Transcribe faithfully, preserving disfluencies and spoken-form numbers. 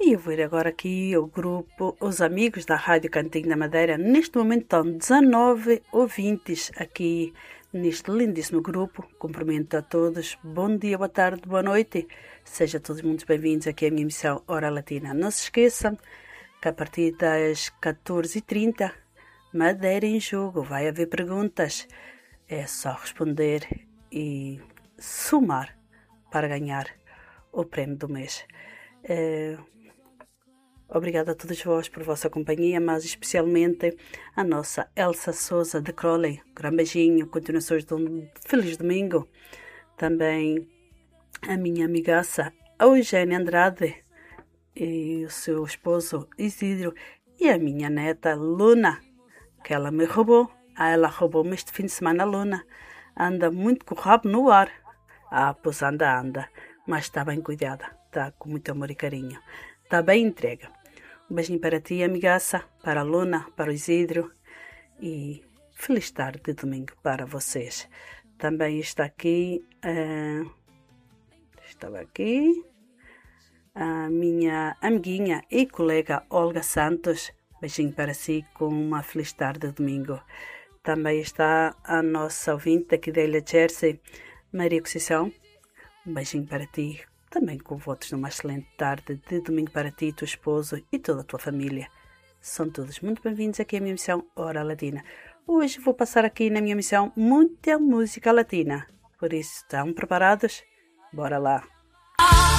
E eu vou ir agora aqui ao grupo, os amigos da Rádio Cantinho da Madeira. Neste momento estão dezanove ouvintes aqui neste lindíssimo grupo. Cumprimento a todos. Bom dia, boa tarde, boa noite. Sejam todos muito bem-vindos aqui à minha emissão Hora Latina. Não se esqueçam que a partir das catorze e trinta, Madeira em Jogo. Vai haver perguntas. É só responder e somar para ganhar o prémio do mês. É... Obrigada a todos vós por vossa companhia, mas especialmente a nossa Elsa Souza de Crowley. Grande beijinho, continuações de um feliz domingo. Também a minha amigaça Eugênia Andrade e o seu esposo Isidro e a minha neta Luna, que ela me roubou. Ah, ela roubou-me este fim de semana, Luna. Anda muito com o rabo no ar. Ah, pois anda, anda. Mas está bem cuidada. Está com muito amor e carinho. Está bem entregue. Um beijinho para ti, amigaça, para a Luna, para o Isidro. E feliz tarde de domingo para vocês. Também está aqui... Uh, estava aqui... A minha amiguinha e colega Olga Santos. Beijinho para si, com uma feliz tarde de domingo. Também está a nossa ouvinte aqui da Ilha Jersey, Maria Conceição. Um beijinho para ti, também com votos de uma excelente tarde de domingo para ti, teu esposo e toda a tua família. São todos muito bem-vindos aqui à minha missão Hora Latina. Hoje vou passar aqui na minha missão muita música latina. Por isso, estão preparados? Bora lá!